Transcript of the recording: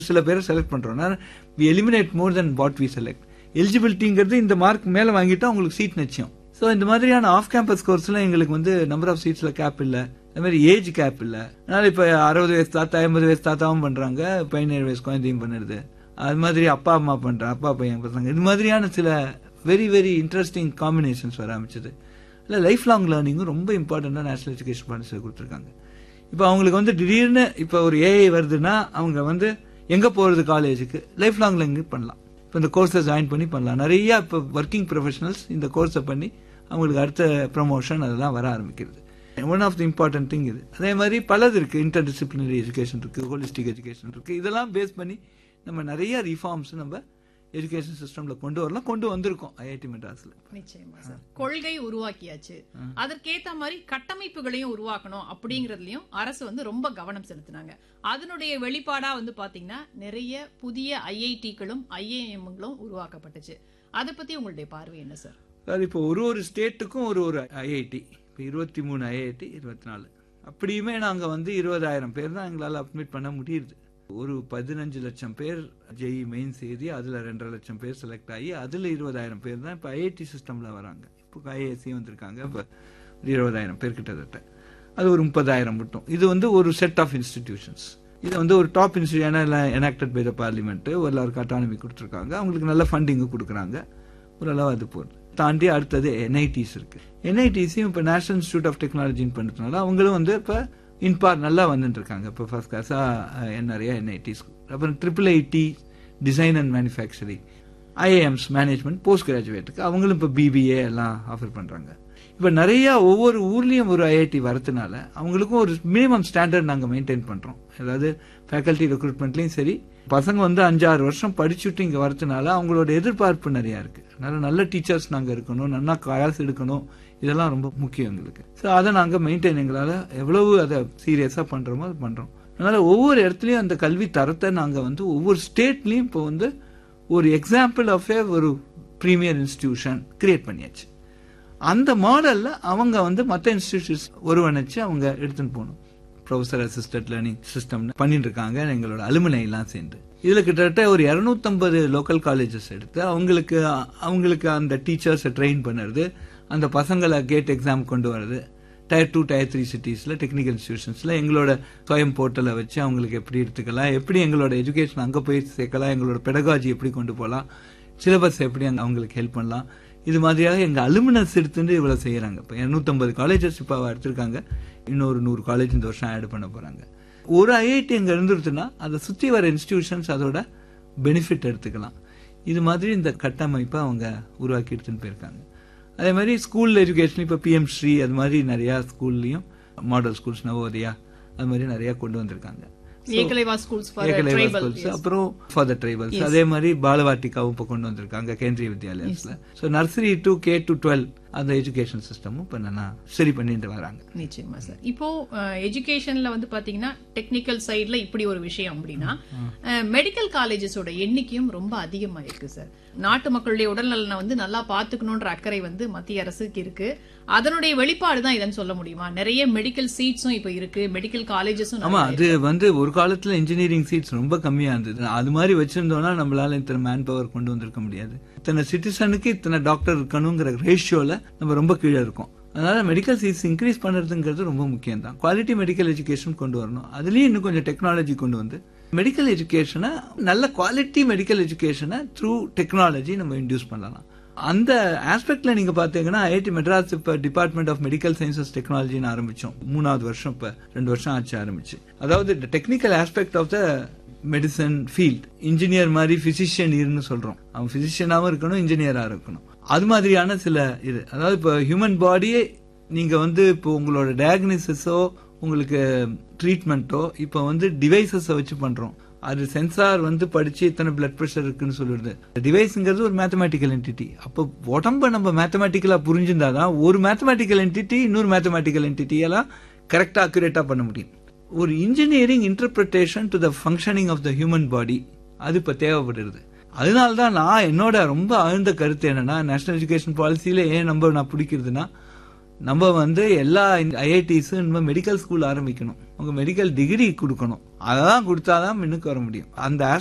சில பேரை செலக்ட் பண்றோம்னா we eliminate more than what we select. எலிஜிபிலிட்டிங்கிறது இந்த மார்க் மேல வாங்கிட்டா உங்களுக்கு சீட் நிச்சயம். ஸோ இந்த மாதிரியான ஆஃப் கேம்பஸ் கோர்ஸ்ல எங்களுக்கு வந்து நம்பர் ஆஃப் சீட்ஸ்ல கேப் இல்ல, அது மாதிரி ஏஜ் கேப் இல்ல. அதனால இப்ப 60 வயசு தாத்தா 50 வயசு தாத்தாவும் பண்றாங்க, 17 வயசு குழந்தையும் பண்ணுறது. அது மாதிரி அப்பா அம்மா பண்றாங்க, அப்பா பையன் பண்றாங்க. இது மாதிரியான சில வெரி வெரி இன்ட்ரெஸ்டிங் காம்பினேஷன்ஸ் வர ஆரம்பிச்சது. இல்லை லைஃப் லாங் லேர்னிங்கும் ரொம்ப இம்பார்ட்டண்டா நேஷனல் எஜுகேஷன் பாலிசியில் கொடுத்துருக்காங்க. இப்போ அவங்களுக்கு வந்து திடீர்னு இப்போ ஒரு ஏஐ வருதுன்னா அவங்க வந்து எங்க போறது காலேஜுக்கு லைஃப் லாங் லேர்னிங் பண்ணலாம். இப்போ இந்த கோர்ஸை ஜாயின் பண்ணி பண்ணலாம். நிறைய இப்போ ஒர்க்கிங் ப்ரொஃபஷனல்ஸ் இந்த கோர்ஸை பண்ணி அவங்களுக்கு அடுத்த ப்ரமோஷன் அதெல்லாம் வர ஆரம்பிக்கிறது. One of the important thing இது. அதே மாதிரி பலது இருக்கு, இன்டர் டிசிப்ளினரி எஜுகேஷன் இருக்கு, ஹோலிஸ்டிக் எஜுகேஷன் இருக்கு. இதெல்லாம் பேஸ் பண்ணி நம்ம நிறைய ரிஃபார்ம்ஸ் நம்ம எஜுகேஷன் சிஸ்டம்ல கொண்டு வரலாம், கொண்டு வந்திருக்கோம் ஐஐடி மெட்ராஸ்ல. நிச்சயமா சார். கொள்கை உருவாக்கியாச்சு, அதற்கேத்த மாதிரி கட்டமைப்புகளையும் உருவாக்கணும் அப்படிங்கறதுலயும் அரசு வந்து ரொம்ப கவனம் செலுத்தினாங்க. அதனுடைய வெளிப்பாடா வந்து பாத்தீங்கன்னா நிறைய புதிய ஐஐடிகளும் ஐஐஎம்களும் உருவாக்கப்பட்டுச்சு. அதை பத்தி உங்களுடைய பார்வை என்ன சார்? சார் இப்போ ஒரு ஸ்டேட்டுக்கும் ஒரு ஐஐடி, இப்போ 23 ஐஐடி 24 அப்படியுமே நாங்க வந்து 20,000 பேர் தான் எங்களால் அட்மிட் பண்ண முடியுது. ஒரு 15 லட்சம் பேர் ஜெய் மெயின்ஸ் எழுதி அதுல 2.5 லட்சம் பேர் செலக்ட் ஆகி அதுல 20,000 பேர் தான் இப்போ ஐஐடி சிஸ்டம்ல வராங்க. இப்போ ஐஏஎஸ்சி வந்திருக்காங்க, இப்போ 20,000 பேர் கிட்டத்தட்ட. அது ஒரு 30,000 மட்டும். இது வந்து ஒரு செட் ஆஃப் இன்ஸ்டிடியூஷன்ஸ். இது வந்து ஒரு top institution enacted by the parliament, எல்லாருக்கும் அட்டானமி கொடுத்துருக்காங்க, அவங்களுக்கு நல்ல ஃபண்டிங் கொடுக்குறாங்க, ஓரளவு அது போகுது. தாண்டி அடுத்தது என்ஐடிஸ் இருக்கு. என்ஐடிஸையும் இப்போ நேஷனல் இன்ஸ்டிடியூட் ஆஃப் டெக்னாலஜின்னு பண்ணுறதுனால அவங்களும் வந்து இப்போ இன்பார் நல்லா வந்துட்டு இருக்காங்க. இப்போ ஃபர்ஸ்ட் கிளாஸா நிறைய என்ஐடிஸ், அப்புறம் IIIT design and manufacturing, ஐஏஎம்ஸ் management post கிராஜுவேட்டுக்கு அவங்களும் இப்போ பிபிஏ எல்லாம் ஆஃபர் பண்றாங்க. இப்போ நிறைய ஒவ்வொரு ஊர்லயும் ஒரு ஐஐடி வரதுனால அவங்களுக்கும் ஒரு மினிமம் ஸ்டாண்டர்ட் நாங்கள் மெயின்டைன் பண்றோம். அதாவது ஃபேக்கல்டி ரெக்ரூட்மெண்ட்லயும் சரி, பசங்க வந்து 5-6 வருஷம் படிச்சுட்டு இங்க வரதுனால அவங்களோட எதிர்பார்ப்பு நிறைய இருக்கு. அதனால நல்ல டீச்சர்ஸ் நாங்க இருக்கணும், நல்லா கிளாஸ் எடுக்கணும், இதெல்லாம் ரொம்ப முக்கியம் எங்களுக்கு. ஸோ அதை நாங்கள் மெயின்டைன் எங்களால் எவ்வளவு அதை சீரியஸாக பண்ணுறோமோ அது பண்ணுறோம். அதனால ஒவ்வொரு இடத்துலையும் அந்த கல்வி தரத்தை நாங்கள் வந்து ஒவ்வொரு ஸ்டேட்லையும் இப்போ வந்து ஒரு எக்ஸாம்பிள் ஆஃப் ஒரு ப்ரீமியர் இன்ஸ்டிடியூஷன் கிரியேட் பண்ணியாச்சு. அந்த மாடலில் அவங்க வந்து மற்ற இன்ஸ்டிடியூஷன்ஸ் ஒருவணைச்சு அவங்க எடுத்துன்னு போகணும். ப்ரொஃபஸர் அசிஸ்டன்ட் லேர்னிங் சிஸ்டம் பண்ணிட்டு இருக்காங்க எங்களோட அலுமினை எல்லாம் சேர்ந்து. இதுல கிட்டத்தட்ட ஒரு 250 லோக்கல் காலேஜஸ் எடுத்து அவங்களுக்கு அந்த டீச்சர்ஸை ட்ரெயின் பண்ணுறது, அந்த பசங்களை கேட் எக்ஸாம் கொண்டு வர்றது, Tier 2 Tier 3 சிட்டிஸ்ல டெக்னிக்கல் இன்ஸ்டிடியூஷன்ஸ்ல எங்களோட சுயம் போர்ட்டலை வச்சு அவங்களுக்கு எப்படி எடுத்துக்கலாம், எப்படி எங்களோட எஜுகேஷன் அங்கே போய் சேர்க்கலாம், எங்களோட பெடகாஜி எப்படி கொண்டு போகலாம், சிலபஸ் எப்படி அவங்களுக்கு ஹெல்ப் பண்ணலாம். இது மாதிரியாக எங்க அலுமினஸ் எடுத்துட்டு இவ்வளவு செய்யறாங்க. இப்போ 250 காலேஜஸ் இப்போ எடுத்திருக்காங்க, இன்னொரு 100 காலேஜ் இந்த வருஷம் ஆட் பண்ண போறாங்க. ஒரு ஐஐடி அங்க இருந்துருச்சுன்னா அதை சுற்றி வர இன்ஸ்டிடியூஷன்ஸ் அதோட பெனிஃபிட் எடுத்துக்கலாம். இது மாதிரி இந்த கட்டமைப்பை அவங்க உருவாக்கி எடுத்துன்னு போயிருக்காங்க. அதே மாதிரி ஸ்கூல் எஜுகேஷன் இப்போ PM ஸ்ரீ அது மாதிரி நிறைய ஸ்கூல்லையும் மாடல் ஸ்கூல்ஸ், நவோதயா அது மாதிரி நிறைய கொண்டு வந்திருக்காங்க. அப்புறம் ஃபார் த ட்ரைபல்ஸ் அதே மாதிரி பாலவாட்டிகாவும் இப்போ கொண்டு வந்திருக்காங்க Kendriya வித்யாலயத்துல. So nursery to K to 12 அந்த எஜுகேஷன் சிஸ்டமும் இப்போ என்னன்னா சரி பண்ணிட்டு வராங்க. நிச்சயமா சார். இப்போ எஜுகேஷன்ல வந்து பாத்தீங்கன்னா டெக்னிக்கல் சைட்ல இப்படி ஒரு விஷயம் அப்படின்னா மெடிக்கல் காலேஜஸோட எண்ணிக்கையும் ரொம்ப அதிகமா இருக்கு சார். நாட்டு மக்களுடைய உடல்நலனை வந்து நல்லா பாத்துக்கணும்ன்ற அக்கறை வந்து மத்திய அரசுக்கு இருக்கு. அதனுடைய வெளிப்பாடு தான் இதன்னு சொல்ல முடியுமா? நிறைய மெடிக்கல் சீட்ஸும் இப்ப இருக்கு, மெடிக்கல் காலேஜஸும். ஆமா, அது வந்து ஒரு காலத்துல இன்ஜினியரிங் சீட்ஸ் ரொம்ப கம்மியா இருந்தது. அது மாதிரி வச்சிருந்தோம்னா நம்மளால இத்தனை மேன் பவர் கொண்டு வந்திருக்க முடியாது. இத்தனை சிட்டிசனுக்கு இத்தனை டாக்டர் இருக்கணுங்கிற ரேஷியோல நம்ம ரொம்ப கீழே இருக்கோம். அதனால மெடிக்கல் சீட்ஸ் இன்க்ரீஸ் பண்றதுங்கிறது ரொம்ப முக்கியம் தான். குவாலிட்டி மெடிக்கல் எஜுகேஷன் கொண்டு வரணும். அதுலயும் இன்னும் கொஞ்சம் டெக்னாலஜி கொண்டு வந்து மெடிக்கல் எஜுகேஷனை, நல்ல குவாலிட்டி மெடிக்கல் எஜுகேஷனை த்ரூ டெக்னாலஜி நம்ம இன்டியூஸ் பண்ணலாம். அந்த ஆஸ்பெக்ட்ல நீங்க பாத்தீங்கன்னா ஐஐடி மெட்ராஸ் இப்ப டிபார்ட்மெண்ட் ஆஃப் மெடிக்கல் சயின்சஸ் டெக்னாலஜின்னு ஆரம்பிச்சோம். 3வது வருஷம், இப்ப 2 வருஷம் ஆச்சு ஆரம்பிச்சு. அதாவது technical aspect of the medicine field, engineer மாதிரி பிசிஷியன் இருன்னு சொல்றோம். அவன் பிசிஷியனாவும் இருக்கணும், இன்ஜினியரா இருக்கணும். அது மாதிரியான சில இது, அதாவது இப்போ ஹியூமன் பாடியே நீங்க வந்து இப்போ உங்களோட டயக்னோசிஸோ உங்களுக்கு ட்ரீட்மெண்ட்டோ இப்போ வந்து டிவைசஸை வச்சு பண்றோம். அது சென்சார் வந்து படிச்சு இத்தனை பிளட் பிரஷர் இருக்குன்னு சொல்லிடுது. டிவைஸ்ங்கிறது ஒரு மேத்தமேட்டிக்கல் என்டிட்டி. அப்போ உடம்ப நம்ம மேத்தமேட்டிக்கலா புரிஞ்சிருந்தாதான் ஒரு மேத்தமேட்டிக்கல் என்டிட்டி இன்னொரு மேத்தமேட்டிக்கல் என்டிட்டியெல்லாம் கரெக்டா அக்யூரேட்டா பண்ண முடியும். ஒரு engineering interpretation to the functioning of the human body அது இப்ப தேவைப்படுறது. அதனால்தான் நான் என்னோட ரொம்ப ஆழ்ந்த கருத்து என்னன்னா, நேஷனல் எஜுகேஷன் பாலிசியில ஏன் நான் பிடிக்கிறதுனா, நம்ம வந்து எல்லா ஐஐடிஸும் மெடிக்கல் ஸ்கூல் ஆரம்பிக்கணும். உங்க மெடிக்கல் டிகிரி கொடுக்கணும். அதெல்லாம் கொடுத்தாதான் முன்னுக்கு வர முடியும். அந்த